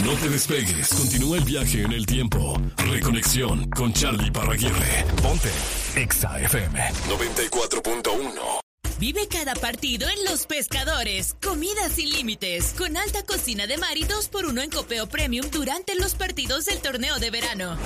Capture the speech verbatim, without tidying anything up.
No te despegues, continúa el viaje en el tiempo. Reconexión con Charlie Parraguirre. Ponte Exa F M noventa y cuatro punto uno. Vive cada partido en Los Pescadores. Comida sin límites, con alta cocina de mar y dos por uno en copeo premium durante los partidos del torneo de verano.